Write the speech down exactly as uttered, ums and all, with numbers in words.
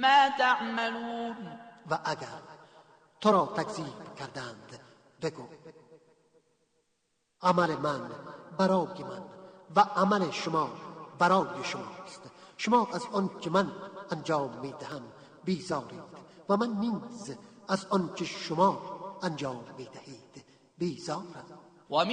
ما تعملون. و اگر تو را تکذیب کردند بگو عمل من برای من و عمل شما برای شماست. شما از آن که من انجام میدهم بیزارید و من نیز از آن که شما انجام میدهید بیزارم.